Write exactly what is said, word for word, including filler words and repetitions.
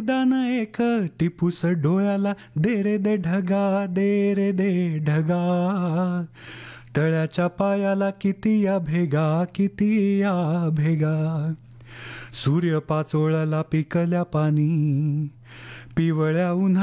दान एक टिपूस डोळ्याला दे रे दे ढगा दे रे दे ढगा तळ्याच्या पायाला किती या भेगा किती या भेगा सूर्य पाचोळला पिकल्या पाणी पिवळ्या उन्हा